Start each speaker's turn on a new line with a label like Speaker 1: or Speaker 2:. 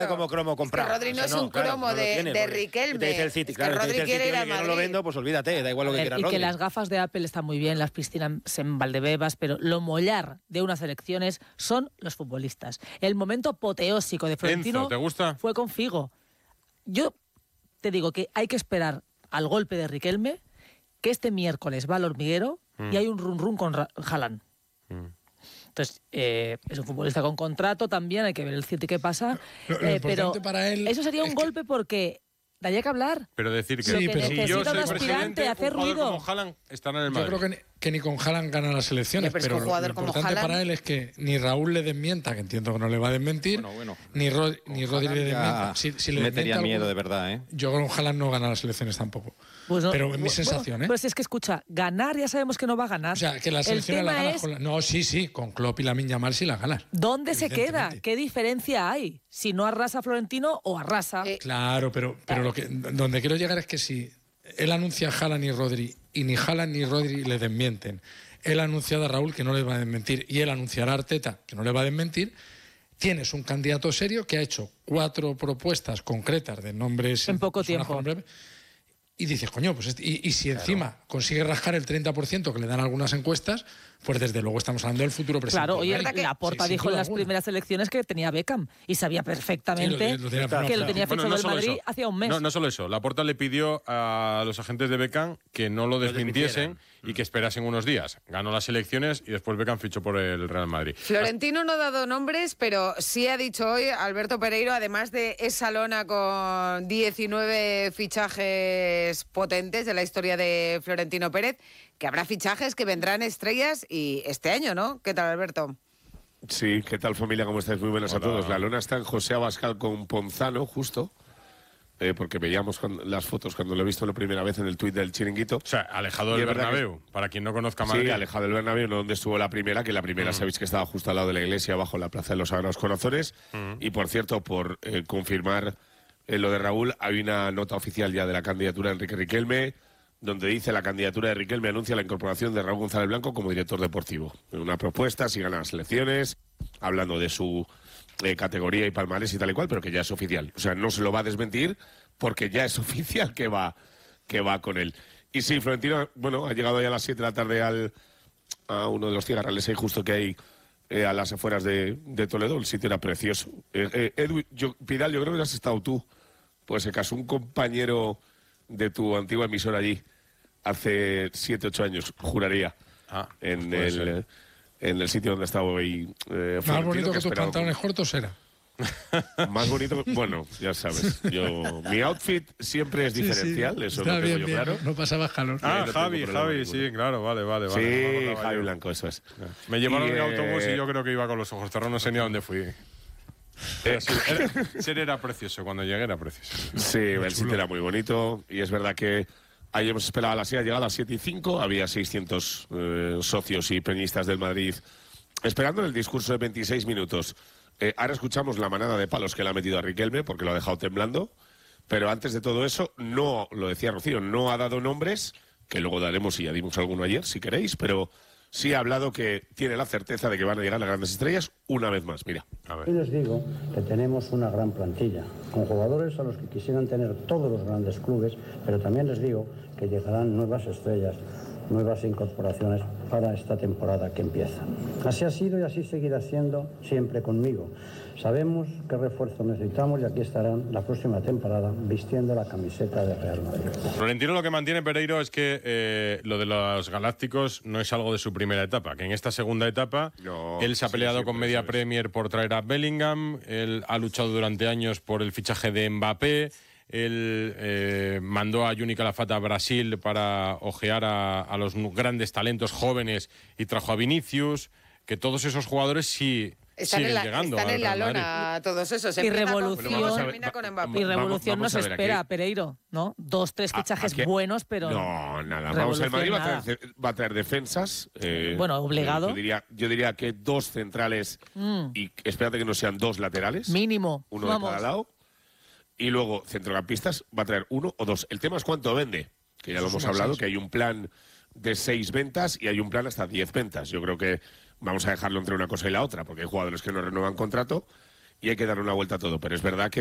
Speaker 1: como cromo comprado.
Speaker 2: Es que Rodri no es un cromo de Riquelme.
Speaker 1: Te dice el City, claro.
Speaker 2: Rodri
Speaker 1: te dice el
Speaker 2: quiere
Speaker 1: City,
Speaker 2: ir a
Speaker 1: oye, que no
Speaker 2: Madrid.
Speaker 1: lo vendo, pues olvídate, da igual lo que quiera
Speaker 3: Y
Speaker 1: Rodri.
Speaker 3: que las gafas de Apple están muy bien, las piscinas en Valdebebas, pero lo mollar de unas elecciones son los futbolistas. El momento apoteósico de Florentino
Speaker 4: Enzo, ¿te gusta?
Speaker 3: fue con Figo. Yo te digo que hay que esperar al golpe de Riquelme, que este miércoles va al Hormiguero y hay un run-run con Haaland. Entonces, es un futbolista con contrato también, hay que ver el City qué pasa.
Speaker 5: Lo
Speaker 3: pero
Speaker 5: para él
Speaker 3: eso sería un
Speaker 5: es
Speaker 3: golpe porque daría que hablar.
Speaker 4: Pero decir que
Speaker 3: Lo que
Speaker 4: si
Speaker 3: necesita
Speaker 4: yo
Speaker 3: un
Speaker 4: soy
Speaker 3: aspirante,
Speaker 4: presidente,
Speaker 3: hacer
Speaker 4: un jugador
Speaker 3: ruido.
Speaker 4: como Haaland estará en el
Speaker 5: Yo
Speaker 4: Madrid.
Speaker 5: creo que ni con Haaland gana las elecciones,
Speaker 2: Pero es que
Speaker 5: pero
Speaker 2: un jugador
Speaker 5: lo
Speaker 2: como
Speaker 5: importante
Speaker 2: Haaland-
Speaker 5: para él es que ni Raúl le desmienta, que entiendo que no le va a desmentir,
Speaker 6: Bueno,
Speaker 5: ni Rodri le
Speaker 6: ya
Speaker 5: desmienta. Si le
Speaker 6: metería
Speaker 5: desmienta
Speaker 6: miedo
Speaker 5: alguno,
Speaker 6: de verdad, ¿eh?
Speaker 5: yo con Haaland no gana las elecciones tampoco.
Speaker 3: Pues no,
Speaker 5: Pero es mi sensación, ¿eh?
Speaker 3: Pues es que escucha, ganar ya sabemos que no va a ganar.
Speaker 5: O sea, que las
Speaker 3: el
Speaker 5: elecciones las
Speaker 3: tema
Speaker 5: ganas
Speaker 3: es
Speaker 5: con No, sí, con Klopp y Lamine Yamal sí las ganas.
Speaker 3: ¿dónde se queda?
Speaker 5: Evidentemente.
Speaker 3: ¿Qué diferencia hay? Si no arrasa Florentino o arrasa.
Speaker 5: Claro, pero donde quiero llegar es que si él anuncia a Haaland y Rodri y ni Haaland ni Rodri le desmienten, él ha anunciado a Raúl que no le va a desmentir y él anunciará a Arteta que no le va a desmentir, tienes un candidato serio que ha hecho 4 propuestas concretas de nombres
Speaker 3: En poco
Speaker 5: personas
Speaker 3: tiempo.
Speaker 5: con nombre, y dices, coño, pues y si encima consigue rascar el 30% que le dan algunas encuestas, pues desde luego estamos hablando del futuro presidente.
Speaker 3: Claro, oye,
Speaker 2: ¿Verdad que-
Speaker 3: Laporta
Speaker 5: Sí, sin
Speaker 3: dijo en
Speaker 5: duda
Speaker 3: las
Speaker 5: alguna.
Speaker 3: primeras elecciones que tenía a Beckham y sabía perfectamente
Speaker 5: Sí, lo tenía
Speaker 3: que lo tenía
Speaker 4: Bueno,
Speaker 3: fichado
Speaker 4: no
Speaker 3: el
Speaker 4: solo
Speaker 3: Madrid
Speaker 4: eso.
Speaker 3: hacía un mes.
Speaker 4: No solo eso. Laporta le pidió a los agentes de Beckham que no lo desmintiesen y que esperasen unos días. Ganó las elecciones y después Beckham fichó por el Real Madrid.
Speaker 2: Florentino no ha dado nombres, pero sí ha dicho hoy Alberto Pereiro, además de esa lona con 19 fichajes potentes de la historia de Florentino Pérez, que habrá fichajes que vendrán estrellas y este año, ¿no? ¿Qué tal, Alberto?
Speaker 7: Sí, ¿qué tal familia? ¿Cómo estáis? Muy buenas a todos. La lona está en José Abascal con Ponzano, justo, porque veíamos las fotos cuando lo he visto la primera vez en el tuit del Chiringuito.
Speaker 4: O sea, alejado
Speaker 7: Y
Speaker 4: del
Speaker 7: es verdad
Speaker 4: Bernabéu, para quien no conozca Madrid.
Speaker 7: Sí, alejado del Bernabéu, no donde estuvo la primera, que la primera sabéis que estaba justo al lado de la iglesia, bajo la Plaza de los Sagrados Corazones. Y por cierto, por confirmar lo de Raúl, hay una nota oficial ya de la candidatura de Enrique Riquelme, donde dice: la candidatura de Riquelme anuncia la incorporación de Raúl González Blanco como director deportivo. Una propuesta, si gana las elecciones, hablando de su categoría y palmarés y tal y cual, pero que ya es oficial. O sea, no se lo va a desmentir porque ya es oficial que va con él. Y sí, Florentino, bueno, ha llegado ya a las 7 de la tarde a uno de los cigarrales ahí justo que hay a las afueras de Toledo. El sitio era precioso. Edu, Pidal, yo creo que has estado tú. Pues se casó un compañero de tu antigua emisora allí hace 7, 8 años, juraría, en el sitio donde estaba hoy
Speaker 5: Más bonito que tus
Speaker 7: esperaba
Speaker 5: pantalones cortos era.
Speaker 7: Más bonito, bueno, ya sabes, mi outfit siempre es diferencial, eso
Speaker 5: Está
Speaker 7: lo tengo
Speaker 5: bien,
Speaker 7: yo claro.
Speaker 5: no pasaba calor.
Speaker 4: Ah,
Speaker 7: no tengo
Speaker 4: Javi,
Speaker 7: problema ninguno.
Speaker 4: sí, claro, vale. No me
Speaker 7: Sí,
Speaker 4: acordaba
Speaker 7: Javi
Speaker 4: yo.
Speaker 7: Blanco, eso es.
Speaker 4: Me llevaron
Speaker 7: Y,
Speaker 4: en autobús y yo creo que iba con los ojos cerrados, no sé ni a dónde fui. Era precioso, cuando llegué era precioso.
Speaker 7: Sí, el sitio era muy bonito y es verdad que ahí hemos esperado a las 6, ha llegado a las 7:05, había 600 socios y peñistas del Madrid esperando el discurso de 26 minutos. Ahora escuchamos la manada de palos que le ha metido a Riquelme porque lo ha dejado temblando, pero antes de todo eso, no, lo decía Rocío, no ha dado nombres, que luego daremos y ya dimos alguno ayer si queréis, pero sí ha hablado que tiene la certeza de que van a llegar las grandes estrellas una vez más. Mira.
Speaker 4: A ver.
Speaker 8: Hoy les digo que tenemos una gran plantilla, con jugadores a los que quisieran tener todos los grandes clubes, pero también les digo que llegarán nuevas estrellas, nuevas incorporaciones para esta temporada que empieza. Así ha sido y así seguirá siendo siempre conmigo. Sabemos qué refuerzo necesitamos y aquí estarán la próxima temporada vistiendo la camiseta de Real Madrid.
Speaker 4: Florentino lo que mantiene Pereiro es que lo de los galácticos no es algo de su primera etapa, que en esta segunda etapa él se ha peleado con Media Premier por traer a Bellingham, él ha luchado durante años por el fichaje de Mbappé, él mandó a Juni Calafate a Brasil para ojear a los grandes talentos jóvenes y trajo a Vinicius, que todos esos jugadores sí siguen llegando.
Speaker 2: Están en la
Speaker 4: al Real
Speaker 2: lona
Speaker 4: Madrid.
Speaker 2: todos esos.
Speaker 3: Y Revolución,
Speaker 2: termina con Mbappé.
Speaker 3: y Revolución
Speaker 7: vamos
Speaker 3: nos
Speaker 7: a ver,
Speaker 3: espera,
Speaker 7: aquí-
Speaker 3: Pereiro, ¿no? 2, 3 fichajes
Speaker 7: aquí-
Speaker 3: buenos, pero
Speaker 7: No, nada. Vamos a ver, Madrid va a traer defensas.
Speaker 3: Bueno, obligado.
Speaker 7: Yo diría que 2 centrales y espérate que no sean 2 laterales.
Speaker 3: mínimo.
Speaker 7: Uno
Speaker 3: Vamos.
Speaker 7: de cada lado. Y luego centrocampistas va a traer 1 o 2. El tema es cuánto vende, que ya lo hemos hablado, que hay un plan de 6 ventas y hay un plan hasta 10 ventas. Yo creo que vamos a dejarlo entre una cosa y la otra, porque hay jugadores que no renuevan contrato y hay que dar una vuelta a todo. Pero es verdad que